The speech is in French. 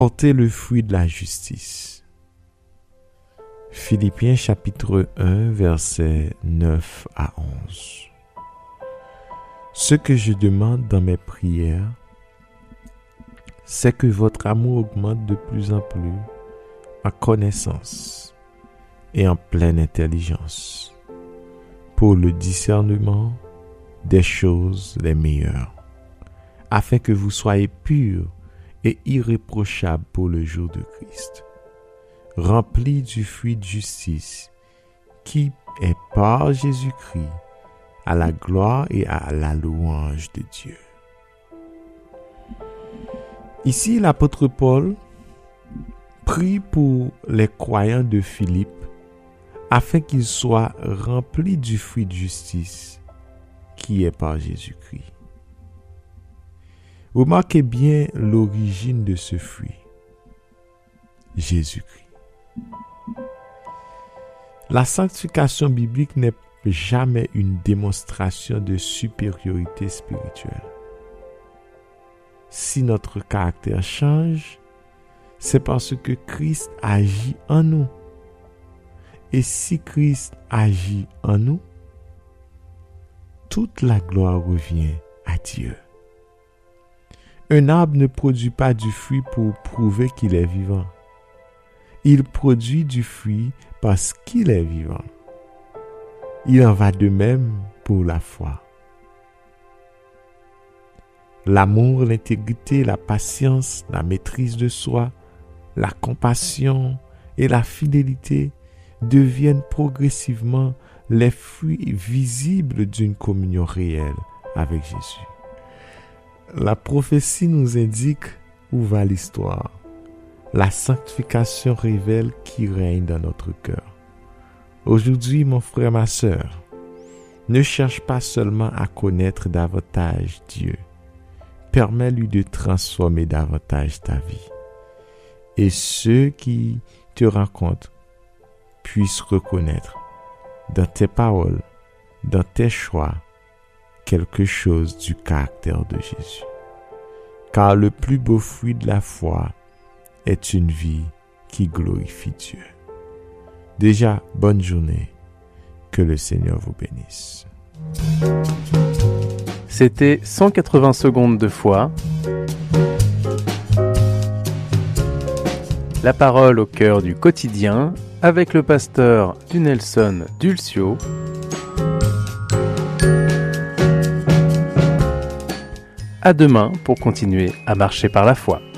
Portez le fruit de la justice. Philippiens chapitre 1, versets 9 à 11. Ce que je demande dans mes prières, c'est que votre amour augmente de plus en plus en connaissance et en pleine intelligence pour le discernement des choses les meilleures, afin que vous soyez purs et irréprochables pour le jour de Christ, remplis du fruit de justice qui est par Jésus-Christ à la gloire et à la louange de Dieu. Ici, l'apôtre Paul prie pour les croyants de Philippe afin qu'ils soient remplis du fruit de justice qui est par Jésus-Christ. Remarquez bien l'origine de ce fruit. Jésus-Christ. La sanctification biblique n'est jamais une démonstration de supériorité spirituelle. Si notre caractère change, c'est parce que Christ agit en nous. Et si Christ agit en nous, toute la gloire revient à Dieu. Un arbre ne produit pas du fruit pour prouver qu'il est vivant. Il produit du fruit parce qu'il est vivant. Il en va de même pour la foi. L'amour, l'intégrité, la patience, la maîtrise de soi, la compassion et la fidélité deviennent progressivement les fruits visibles d'une communion réelle avec Jésus. La prophétie nous indique où va l'histoire. La sanctification révèle qui règne dans notre cœur. Aujourd'hui, mon frère, ma sœur, ne cherche pas seulement à connaître davantage Dieu. Permets-lui de transformer davantage ta vie. Et ceux qui te rencontrent puissent reconnaître dans tes paroles, dans tes choix, quelque chose du caractère de Jésus. Car le plus beau fruit de la foi est une vie qui glorifie Dieu. Déjà, bonne journée. Que le Seigneur vous bénisse. C'était 180 secondes de foi. La parole au cœur du quotidien avec le pasteur Dunelson Dulcio. À demain pour continuer à marcher par la foi.